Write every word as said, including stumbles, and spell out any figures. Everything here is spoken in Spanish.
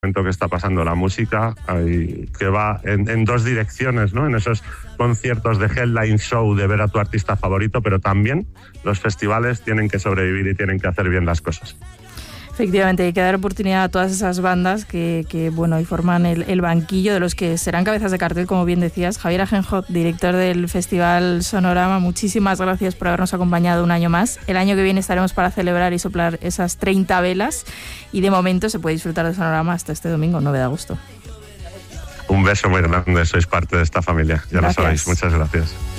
momento que está pasando la música, hay, que va en, en dos direcciones, ¿no? En esos conciertos de headline show, de ver a tu artista favorito, pero también los festivales tienen que sobrevivir y tienen que hacer bien las cosas. Efectivamente, hay que dar oportunidad a todas esas bandas que, que bueno, y forman el, el banquillo de los que serán cabezas de cartel, como bien decías. Javier Agenjo, director del Festival Sonorama, muchísimas gracias por habernos acompañado un año más. El año que viene estaremos para celebrar y soplar esas treinta velas, y de momento se puede disfrutar de Sonorama hasta este domingo, nueve de agosto. Un beso muy grande, sois parte de esta familia, ya Gracias. lo sabéis. Muchas gracias.